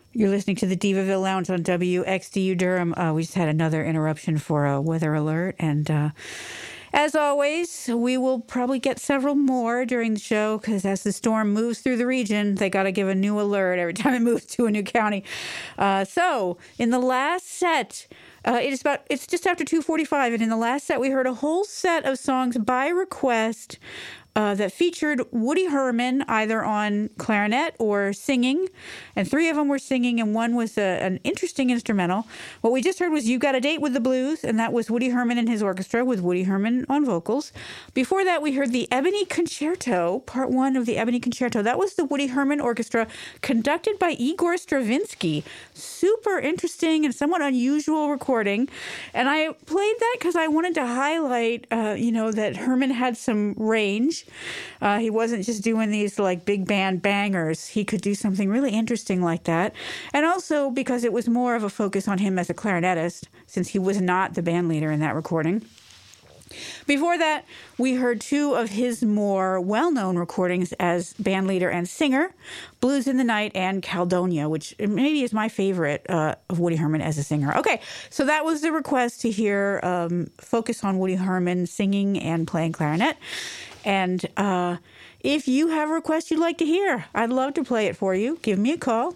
You're listening to the Divaville Lounge on WXDU Durham. We just had another interruption for a weather alert. And as always, we will probably get several more during the show because as the storm moves through the region, they got to give a new alert every time it moves to a new county. So in the last set, it's just after 2:45, and in the last set, we heard a whole set of songs by request that featured Woody Herman either on clarinet or singing, and 3 of them were singing, and one was an interesting instrumental. What we just heard was "You Got a Date with the Blues," and that was Woody Herman and his orchestra with Woody Herman on vocals. Before that, we heard the Ebony Concerto, part 1 of the Ebony Concerto. That was the Woody Herman Orchestra, conducted by Igor Stravinsky. Super interesting and somewhat unusual recording. And I played that because I wanted to highlight, that Herman had some range. He wasn't just doing these like big band bangers. He could do something really interesting like that. And also because it was more of a focus on him as a clarinetist, since he was not the band leader in that recording. Before that, we heard 2 of his more well-known recordings as band leader and singer, Blues in the Night and Caledonia, which maybe is my favorite of Woody Herman as a singer. Okay, so that was the request to hear focus on Woody Herman singing and playing clarinet. And if you have a request you'd like to hear, I'd love to play it for you. Give me a call,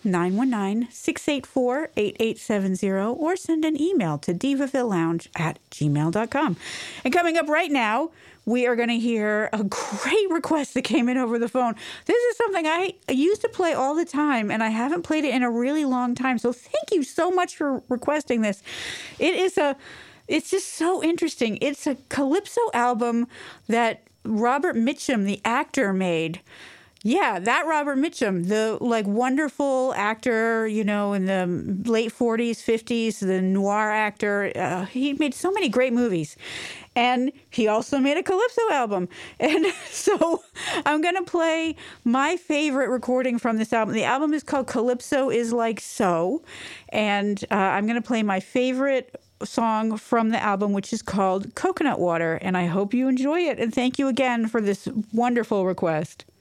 919-684-8870, or send an email to divavillelounge@gmail.com. And coming up right now, we are going to hear a great request that came in over the phone. This is something I used to play all the time, and I haven't played it in a really long time. So thank you so much for requesting this. It's just so interesting. It's a Calypso album that Robert Mitchum, the actor, made. Yeah, that Robert Mitchum, the wonderful actor, in the late 40s, 50s, the noir actor. He made so many great movies. And he also made a Calypso album. And so I'm going to play my favorite recording from this album. The album is called Calypso Is Like So. And I'm going to play my favorite song from the album, which is called Coconut Water. And I hope you enjoy it. And thank you again for this wonderful request.